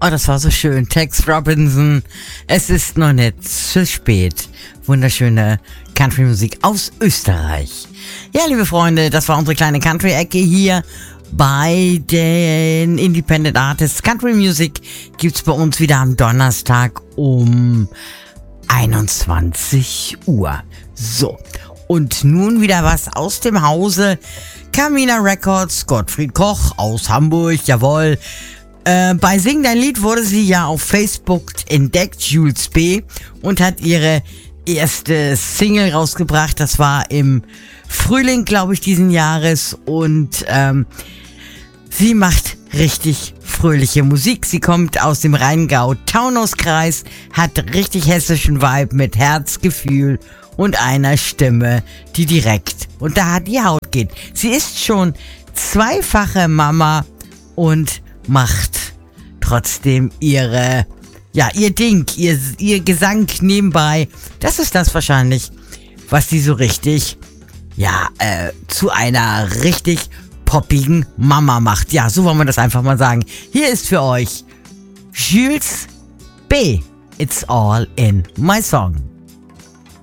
Oh, das war so schön. Tex Robinson. Es ist noch nicht zu spät. Wunderschöne Country-Musik aus Österreich. Ja, liebe Freunde, das war unsere kleine Country-Ecke hier bei den Independent Artists. Country Music gibt's bei uns wieder am Donnerstag um 21 Uhr. So, und nun wieder was aus dem Hause Camina Records, Gottfried Koch aus Hamburg, jawohl. Bei Sing Dein Lied wurde sie ja auf Facebook entdeckt, Jules B., und hat ihre erste Single rausgebracht. Das war im Frühling, glaube ich, diesen Jahres. Und sie macht richtig fröhliche Musik. Sie kommt aus dem Rheingau-Taunus-Kreis, hat richtig hessischen Vibe mit Herzgefühl und einer Stimme, die direkt unter die Haut geht. Sie ist schon zweifache Mama und macht trotzdem ihr Ding, ihr Gesang nebenbei. Das ist das wahrscheinlich, was sie so richtig, zu einer richtig poppigen Mama macht. Ja, so wollen wir das einfach mal sagen. Hier ist für euch Jules B. It's All in My Song.